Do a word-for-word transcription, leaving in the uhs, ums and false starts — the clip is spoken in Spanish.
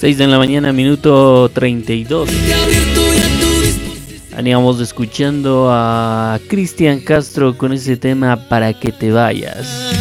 seis de la mañana, minuto treinta y dos. Veníamos escuchando a Cristian Castro con ese tema Para que te vayas.